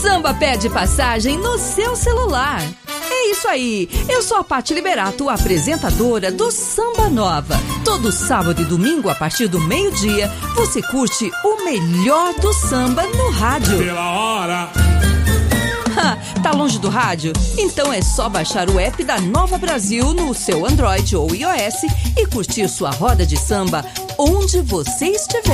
Samba pede passagem no seu celular. É isso aí, eu sou a Paty Liberato, apresentadora do Samba Nova. Todo sábado e domingo, a partir do meio-dia, você curte o melhor do samba no rádio. Pela hora. Tá longe do rádio? Então é só baixar o app da Nova Brasil no seu Android ou iOS e curtir sua roda de samba onde você estiver.